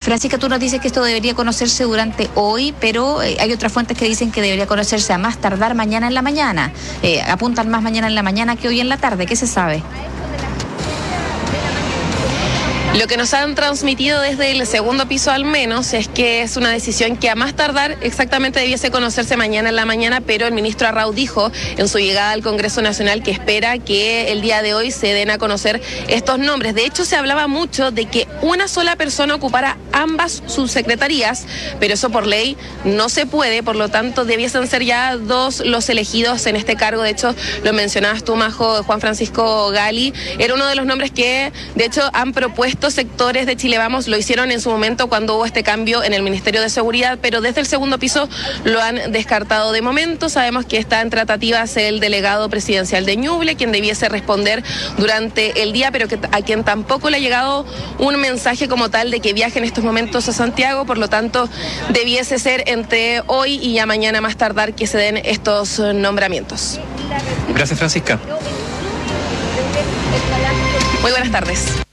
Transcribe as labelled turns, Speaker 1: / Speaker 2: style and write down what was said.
Speaker 1: Francisca, tú nos dices que esto debería conocerse durante hoy, pero hay otras fuentes que dicen que debería conocerse a más tardar mañana en la mañana. Apuntan más mañana en la mañana que hoy en la tarde. ¿Qué se sabe?
Speaker 2: Lo que nos han transmitido desde el segundo piso al menos es que es una decisión que a más tardar exactamente debiese conocerse mañana en la mañana, pero el ministro Arrau dijo en su llegada al Congreso Nacional que espera que el día de hoy se den a conocer estos nombres. De hecho, se hablaba mucho de que una sola persona ocupara ambas subsecretarías, pero eso por ley no se puede, por lo tanto debiesen ser ya dos los elegidos en este cargo. De hecho, lo mencionabas tú, Majo, Juan Francisco Gali, era uno de los nombres que de hecho han propuesto sectores de Chile Vamos, lo hicieron en su momento cuando hubo este cambio en el Ministerio de Seguridad, pero desde el segundo piso lo han descartado de momento. Sabemos que está en tratativas el delegado presidencial de Ñuble, quien debiese responder durante el día, pero a quien tampoco le ha llegado un mensaje como tal de que viaje en estos momentos a Santiago, por lo tanto debiese ser entre hoy y ya mañana más tardar que se den estos nombramientos.
Speaker 3: Gracias, Francisca.
Speaker 2: Muy buenas tardes.